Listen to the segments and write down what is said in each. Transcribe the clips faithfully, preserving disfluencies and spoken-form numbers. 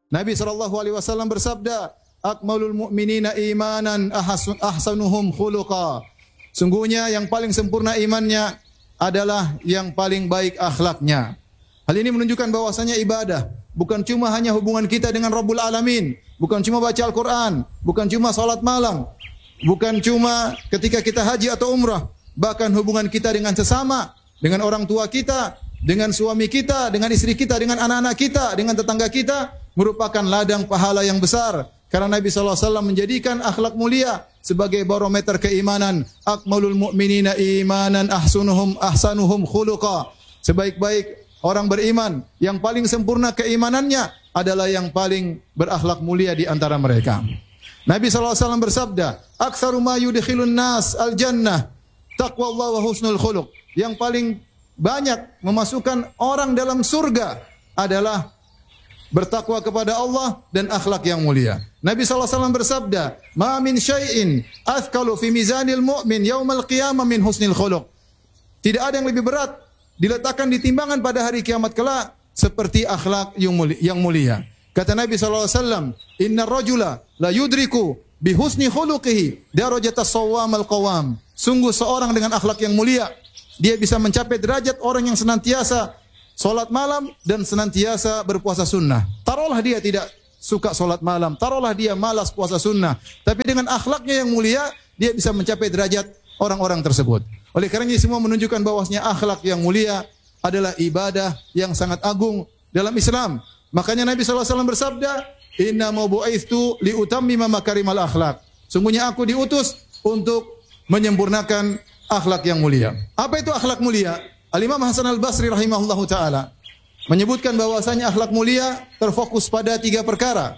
Nabi sallallahu alaihi wasallam bersabda, "Akmalul mu'minina imanan ahsanuhum khuluqa." Sungguhnya yang paling sempurna imannya adalah yang paling baik akhlaknya. Hal ini menunjukkan bahwasanya ibadah bukan cuma hanya hubungan kita dengan Rabbul Alamin, bukan cuma baca Al-Qur'an, bukan cuma salat malam, bukan cuma ketika kita haji atau umrah, bahkan hubungan kita dengan sesama, dengan orang tua kita, dengan suami kita, dengan istri kita, dengan anak-anak kita, dengan tetangga kita, merupakan ladang pahala yang besar. Karena Nabi sallallahu alaihi wasallam menjadikan akhlak mulia sebagai barometer keimanan. Akmalul mu'minina imanan ahsanuhum ahsanuhum khuluqa. Sebaik-baik orang beriman, yang paling sempurna keimanannya adalah yang paling berakhlak mulia di antara mereka. Nabi sallallahu alaihi wasallam bersabda, "Aktsaru ma yudkhilun nas al-jannah taqwallahu wa husnul khuluq." Yang paling banyak memasukkan orang dalam surga adalah bertakwa kepada Allah dan akhlak yang mulia. Nabi sallallahu alaihi wasallam bersabda, "Ma min syai'in athqalu fi mizanil mu'min yaumal qiyamah min husnil khuluq." Tidak ada yang lebih berat diletakkan di timbangan pada hari kiamat kelak seperti akhlak yang mulia. Yang mulia. Kata Nabi sallallahu alaihi wasallam, "Innar rajula la yudriku bi husni khuluqihi darajatas shawwamal qawam." Sungguh seorang dengan akhlak yang mulia, dia bisa mencapai derajat orang yang senantiasa salat malam dan senantiasa berpuasa sunnah. Taruhlah dia tidak suka salat malam, taruhlah dia malas puasa sunnah, tapi dengan akhlaknya yang mulia, dia bisa mencapai derajat orang-orang tersebut. Oleh karena ini semua menunjukkan bahwasanya akhlak yang mulia adalah ibadah yang sangat agung dalam Islam. Makanya Nabi sallallahu alaihi wasallam bersabda, "Inna ma bu'itsu li utammima makarimal akhlak." Sungguhnya aku diutus untuk menyempurnakan akhlak yang mulia. Apa itu akhlak mulia? Al-Imam Hasan Al-Basri rahimahullahu ta'ala menyebutkan bahwasanya akhlak mulia terfokus pada tiga perkara,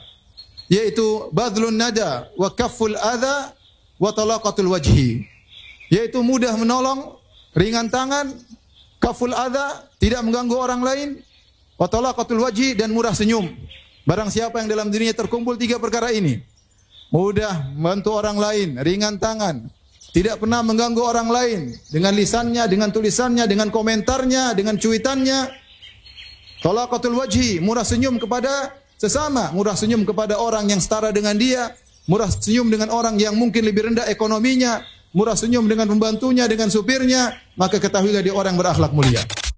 yaitu badlun nada wa kafful adha wa talaqatul wajhi, yaitu mudah menolong, ringan tangan, kaful adha, tidak mengganggu orang lain, wa talaqatul wajhi, dan murah senyum. Barang siapa yang dalam dirinya terkumpul tiga perkara ini, mudah membantu orang lain, ringan tangan, tidak pernah mengganggu orang lain dengan lisannya, dengan tulisannya, dengan komentarnya, dengan cuitannya. Talaqatul wajhi, murah senyum kepada sesama, murah senyum kepada orang yang setara dengan dia, murah senyum dengan orang yang mungkin lebih rendah ekonominya, murah senyum dengan pembantunya, dengan supirnya, maka ketahuilah dia orang berakhlak mulia.